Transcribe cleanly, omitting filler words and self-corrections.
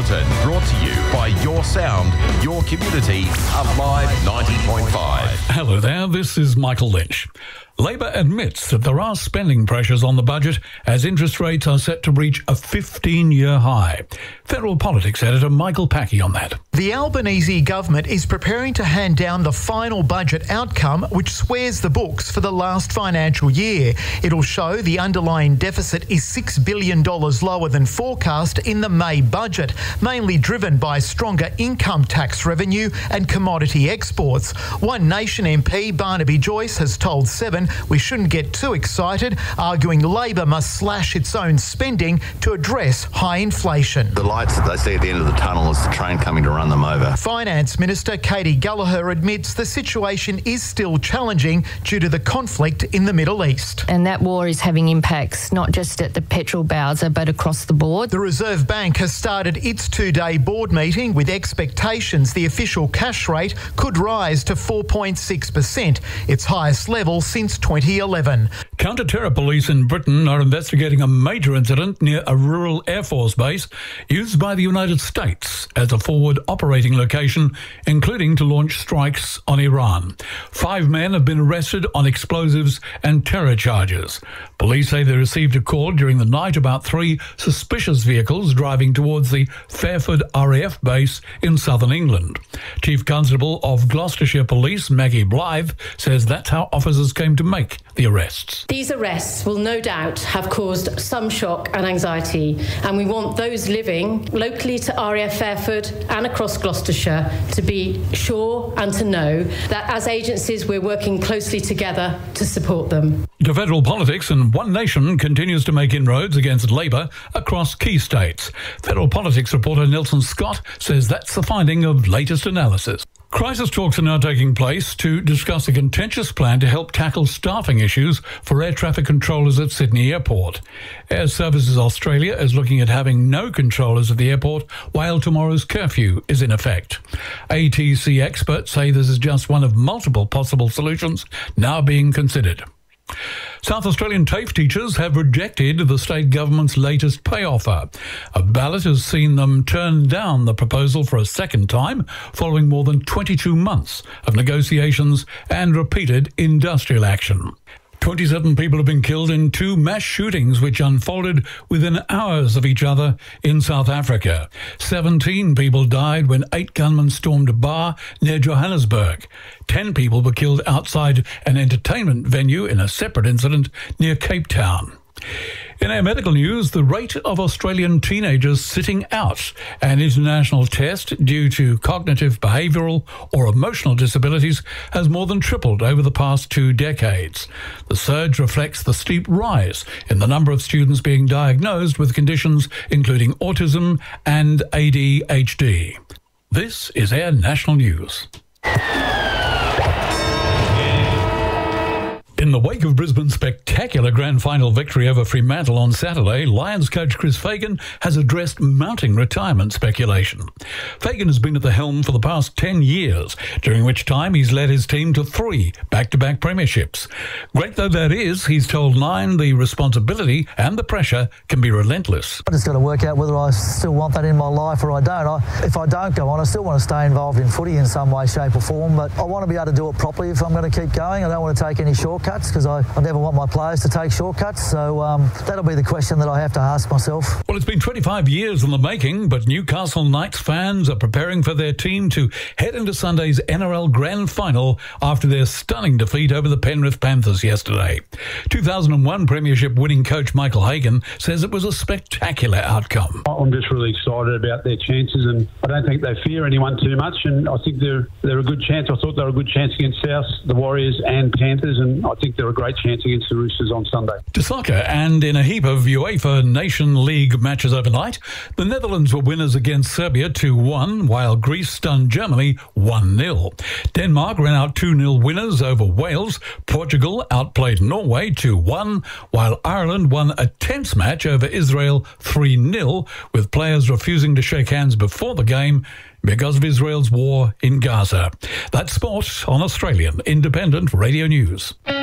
Hamilton, brought to you by Your Sound, Your Community, Alive 90.5. Hello there, this is Michael Lynch. Labor admits that there are spending pressures on the budget as interest rates are set to reach a 15-year high. Federal Politics editor Michael Packey on that. The Albanese government is preparing to hand down the final budget outcome, which swears the books for the last financial year. It'll show the underlying deficit is $6 billion lower than forecast in the May budget, mainly driven by stronger income tax revenue and commodity exports. One Nation MP, Barnaby Joyce, has told Seven we shouldn't get too excited, arguing Labor must slash its own spending to address high inflation. The lights that they see at the end of the tunnel is the train coming to run them over. Finance Minister Katie Gallagher admits the situation is still challenging due to the conflict in the Middle East. And that war is having impacts not just at the petrol bowser but across the board. The Reserve Bank has started its two-day board meeting with expectations the official cash rate could rise to 4.6%, its highest level since 2011. Counter-terror police in Britain are investigating a major incident near a rural Air Force base used by the United States as a forward operating location, including to launch strikes on Iran. 5 men have been arrested on explosives and terror charges. Police say they received a call during the night about 3 suspicious vehicles driving towards the Fairford RAF base in southern England. Chief Constable of Gloucestershire Police, Maggie Blythe, says that's how officers came to make the arrests. These arrests will no doubt have caused some shock and anxiety, and we want those living locally to RAF Fairford and across Gloucestershire to be sure and to know that as agencies we're working closely together to support them. To federal politics, and One Nation continues to make inroads against Labor across key states. Federal politics reporter Nelson Scott says that's the finding of latest analysis. Crisis talks are now taking place to discuss a contentious plan to help tackle staffing issues for air traffic controllers at Sydney Airport. Air Services Australia is looking at having no controllers at the airport while tomorrow's curfew is in effect. ATC experts say this is just one of multiple possible solutions now being considered. South Australian TAFE teachers have rejected the state government's latest pay offer. A ballot has seen them turn down the proposal for a second time, following more than 22 months of negotiations and repeated industrial action. 27 people have been killed in 2 mass shootings which unfolded within hours of each other in South Africa. 17 people died when 8 gunmen stormed a bar near Johannesburg. 10 people were killed outside an entertainment venue in a separate incident near Cape Town. In our medical news, the rate of Australian teenagers sitting out an international test due to cognitive, behavioural or emotional disabilities has more than tripled over the past 2 decades. The surge reflects the steep rise in the number of students being diagnosed with conditions including autism and ADHD. This is Air National News. In the wake of Brisbane's spectacular grand final victory over Fremantle on Saturday, Lions coach Chris Fagan has addressed mounting retirement speculation. Fagan has been at the helm for the past 10 years, during which time he's led his team to 3 back-to-back premierships. Great though that is, he's told Nine the responsibility and the pressure can be relentless. I just got to work out whether I still want that in my life or I don't. If I don't go on, I still want to stay involved in footy in some way, shape or form, but I want to be able to do it properly if I'm going to keep going. I don't want to take any shortcuts, because I never want my players to take shortcuts. So that'll be the question that I have to ask myself. Well, it's been 25 years in the making, but Newcastle Knights fans are preparing for their team to head into Sunday's NRL Grand Final after their stunning defeat over the Penrith Panthers yesterday. 2001 Premiership winning coach Michael Hagan says it was a spectacular outcome. I'm just really excited about their chances, and I don't think they fear anyone too much, and I think they're a good chance. I thought they were a good chance against South, the Warriors and Panthers, and I think they're a great chance against the Roosters on Sunday. To soccer, and in a heap of UEFA Nation League matches overnight, the Netherlands were winners against Serbia 2-1, while Greece stunned Germany 1-0. Denmark ran out 2-0 winners over Wales. Portugal outplayed Norway 2-1, while Ireland won a tense match over Israel 3-0, with players refusing to shake hands before the game because of Israel's war in Gaza. That's sport on Australian Independent Radio News.